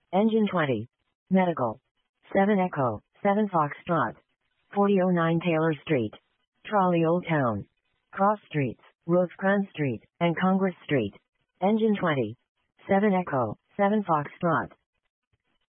Engine 20. Medical. 7 Echo, 7 Foxtrot. 4009 Taylor Street. Trolley Old Town. Cross Streets, Rosecrans Street, and Congress Street. Engine 20. 7 Echo, 7 Foxtrot.